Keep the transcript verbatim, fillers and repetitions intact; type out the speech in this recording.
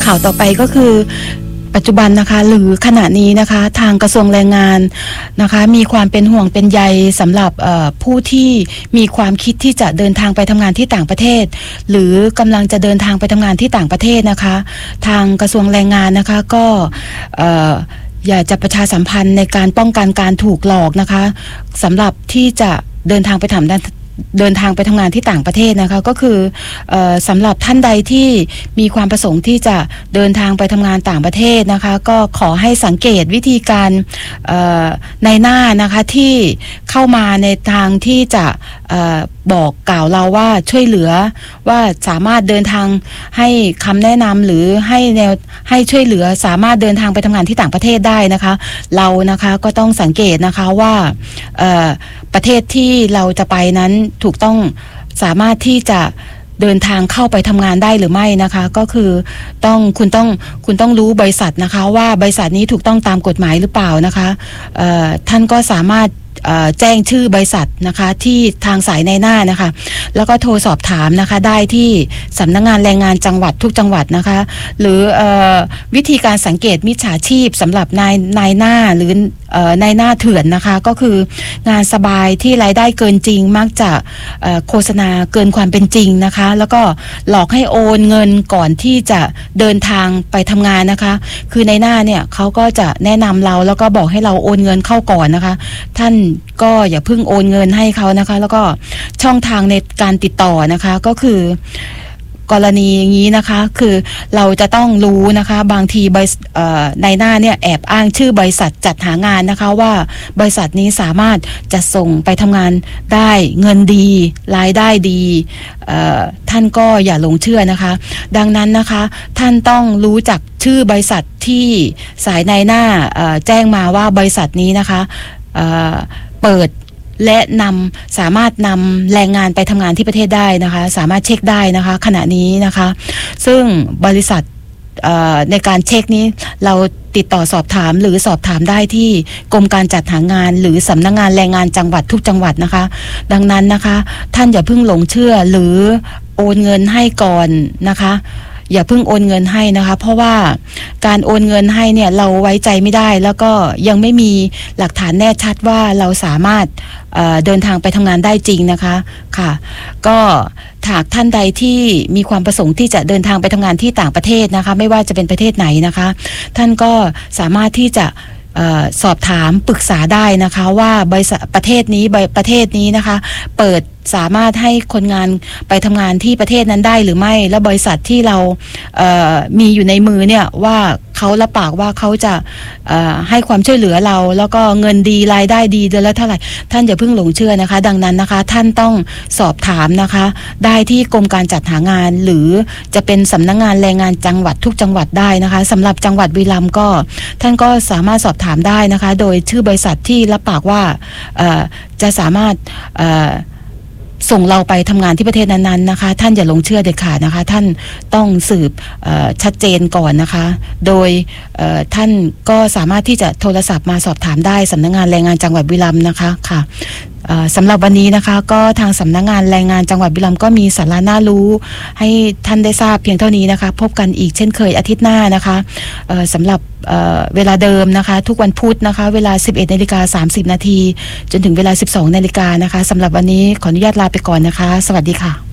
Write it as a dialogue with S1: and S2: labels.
S1: ข่าวต่อไปก็คือปัจจุบันนะคะหรือขณะนี้นะคะทางกระทรวงแรงงานนะคะมีความเป็นห่วงเป็นใยสำหรับผู้ที่มีความคิดที่จะเดินทางไปทำงานที่ต่างประเทศหรือกำลังจะเดินทางไปทำงานที่ต่างประเทศนะคะทางกระทรวงแรงงานนะคะก็อยากจะประชาสัมพันธ์ในการป้องกันการถูกหลอกนะคะสำหรับที่จะเดินทางไปทำเดินทางไปทำงานที่ต่างประเทศนะคะก็คือเอ่อสำหรับท่านใดที่มีความประสงค์ที่จะเดินทางไปทำงานต่างประเทศนะคะก็ขอให้สังเกตวิธีการเอ่อในหน้านะคะที่เข้ามาในทางที่จะเอ่อบอกกล่าวเราว่าช่วยเหลือว่าสามารถเดินทางให้คำแนะนำหรือให้แนวให้ช่วยเหลือสามารถเดินทางไปทำงานที่ต่างประเทศได้นะคะเรานะคะก็ต้องสังเกตนะคะว่าเอ่อประเทศที่เราจะไปนั้นถูกต้องสามารถที่จะเดินทางเข้าไปทำงานได้หรือไม่นะคะก็คือต้องคุณต้องคุณต้องรู้บริษัทนะคะว่าบริษัทนี้ถูกต้องตามกฎหมายหรือเปล่านะคะเอ่อท่านก็สามารถแจ้งชื่อบริษัทนะคะที่ทางสายในหน้านะคะแล้วก็โทรสอบถามนะคะได้ที่สำนักงานแรงงานจังหวัดทุกจังหวัดนะคะหรือเอ่อวิธีการสังเกตมิจฉาชีพสำหรับนายนายหน้าหรือเอ่อนายหน้าเถื่อนนะคะก็คืองานสบายที่รายได้เกินจริงมักจะเอ่อโฆษณาเกินความเป็นจริงนะคะแล้วก็หลอกให้โอนเงินก่อนที่จะเดินทางไปทำงานนะคะคือในหน้าเนี่ยเขาก็จะแนะนำเราแล้วก็บอกให้เราโอนเงินเข้าก่อนนะคะท่านก็อย่าเพิ่งโอนเงินให้เขานะคะแล้วก็ช่องทางในการติดต่อนะคะก็คือกรณีอย่างนี้นะคะคือเราจะต้องรู้นะคะบางทีในหน้าเนี่ยแอบอ้างชื่อบริษัทจัดหางานนะคะว่าบริษัทนี้สามารถจะส่งไปทำงานได้เงินดีรายได้ดีท่านก็อย่าหลงเชื่อนะคะดังนั้นนะคะท่านต้องรู้จักชื่อบริษัทที่สายในหน้าแจ้งมาว่าบริษัทนี้นะคะเปิดและนำสามารถนำแรงงานไปทำงานที่ประเทศได้นะคะสามารถเช็คได้นะคะขณะนี้นะคะซึ่งบริษัทในการเช็คนี้เราติดต่อสอบถามหรือสอบถามได้ที่กรมการจัดหางานหรือสำนักงานแรงงานจังหวัดทุกจังหวัดนะคะดังนั้นนะคะท่านอย่าเพิ่งหลงเชื่อหรือโอนเงินให้ก่อนนะคะอย่าเพิ่งโอนเงินให้นะคะเพราะว่าการโอนเงินให้เนี่ยเราไว้ใจไม่ได้แล้วก็ยังไม่มีหลักฐานแน่ชัดว่าเราสามารถเอ่อเดินทางไปทำงานได้จริงนะคะค่ะก็หากท่านใดที่มีความประสงค์ที่จะเดินทางไปทำงานที่ต่างประเทศนะคะไม่ว่าจะเป็นประเทศไหนนะคะท่านก็สามารถที่จะเอ่อสอบถามปรึกษาได้นะคะว่าบริษัทประเทศนี้ประเทศนี้นะคะเปิดสามารถให้คนงานไปทำงานที่ประเทศนั้นได้หรือไม่และบริษัทที่เราเอ่อมีอยู่ในมือเนี่ยว่าเขารับปากว่าเขาจะเอ่อให้ความช่วยเหลือเราแล้วก็เงินดีรายได้ดีเดือนละเท่าไหร่ท่านอย่าเพิ่งหลงเชื่อนะคะดังนั้นนะคะท่านต้องสอบถามนะคะได้ที่กรมการจัดหางานหรือจะเป็นสำนักงานแรงงานจังหวัดทุกจังหวัดได้นะคะสำหรับจังหวัดบุรีรัมย์ก็ท่านก็สามารถสอบถามได้นะคะโดยชื่อบริษัทที่รับปากว่าเอ่อจะสามารถเอ่อส่งเราไปทำงานที่ประเทศนั้นๆนะคะท่านอย่าหลงเชื่อเด็ดขาดนะคะท่านต้องสืบชัดเจนก่อนนะคะโดยท่านก็สามารถที่จะโทรศัพท์มาสอบถามได้สำนักงานแรงงานจังหวัดบุรีรัมย์นะคะค่ะสำหรับวันนี้นะคะก็ทางสำนักงานแรงงานจังหวัดบุรีรัมย์ก็มีสาระน่ารู้ให้ท่านได้ทราบเพียงเท่านี้นะคะพบกันอีกเช่นเคยอาทิตย์หน้านะคะสำหรับเวลาเดิมนะคะทุกวันพุธนะคะเวลา สิบเอ็ดนาฬิกาสามสิบนาทีจนถึงเวลา สิบสองนาฬิกานะคะสำหรับวันนี้ขออนุญาตลาไปก่อนนะคะสวัสดีค่ะ